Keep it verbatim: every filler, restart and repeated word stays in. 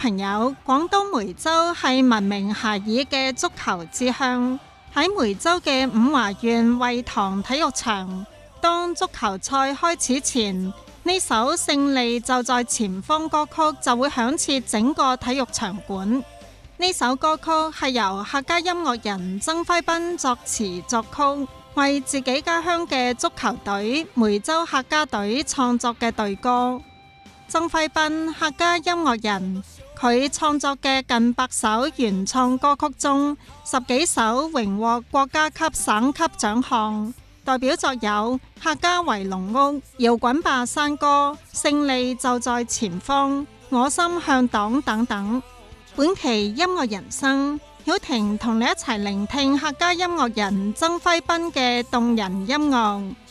朋友，廣東梅州係聞名遐邇嘅足球之鄉。喺梅州嘅五華縣惠塘體育場，當足球賽開始前，呢首勝利就在前方歌曲就會響徹整個體育場館。呢首歌曲係由客家音樂人曾輝斌作詞作曲，為自己家鄉嘅足球隊梅州客家隊創作嘅隊歌。曾輝斌客家音樂人，佢創作嘅近百首原創歌曲中，十幾首榮獲國家級、省級獎項，代表作有《客家圍龍屋》、《搖滾吧山歌》、《勝利就在前方》、《我心向黨》等等。本期音樂人生，曉婷同你一齊聆聽客家音樂人曾輝斌嘅動人音樂。